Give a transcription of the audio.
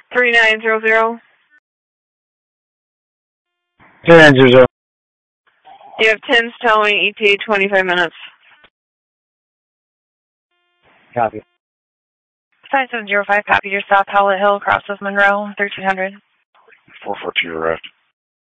3900. 3900. You have 10s towing, ETA 25 minutes. Copy. 5705, copy your stop, Howlett Hill, across with Monroe, 1300. 442 arrived.